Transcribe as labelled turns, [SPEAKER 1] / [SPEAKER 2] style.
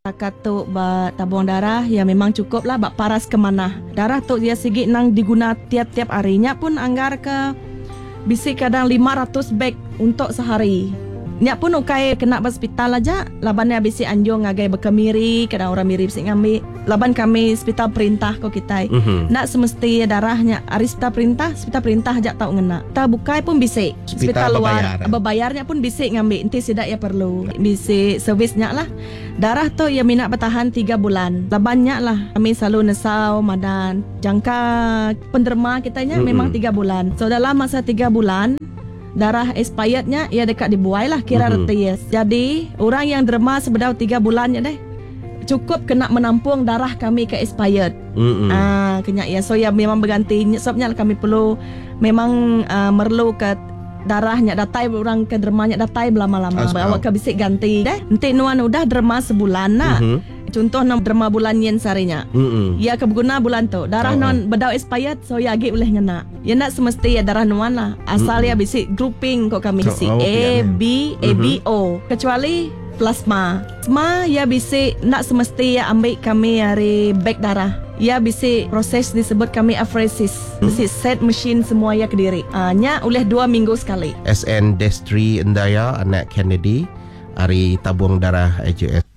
[SPEAKER 1] Kata tabung darah ya memang cukup lah bak paras kemana. Darah tu dia segi nang diguna tiap-tiap harinya pun anggar ke bisi kadang 500 beg untuk sehari. Nyak pun ukai kena hospital aja. Labannya bisi anjung ngagai berkemiri, kadang orang mirip sing ngambil. Laban kami hospital perintah kok kita. Nak semesti darahnya hari hospital perintah aja tahu ngena. Ta bukai pun bisi. Hospital luar berbayarnya pun bisi ngambil. Nanti sidak ya perlu. Bisi servisnya lah. Darah tu ya minat bertahan 3 bulan. Labannya lah kami selalu nesau madan. Jangka penderma kitanya memang 3 bulan. So dalam masa 3 bulan darah expirednya ya dekat dibuai lah kira yes. Jadi orang yang derma sebedau 3 bulannya deh cukup kena menampung darah kami ke expired. Kena ya. So ya memang berganti. Sebabnya kami perlu memang merlu ke darahnya datai orang ke dermanya datai lama-lama. Bawa ke bisik ganti deh. Nanti nuan udah derma sebulan nak. Contoh nam derma bulan yen sarinya. Ya kebeguna bulan tu. Darah non bedau expired so ya agi boleh ngena. Ya nak semesti ya darah nuan lah. Asal ya bisik grouping kok kami si A, B, ABO. Kecuali plasma. Plasma ya bisik nak semesti ya ambil kami hari bag darah. Ya bisik proses disebut kami apheresis. Bisik set mesin semua ya kediri. Nya oleh 2 minggu sekali.
[SPEAKER 2] SN Destri Endaya anak Kennedy hari tabung darah AJS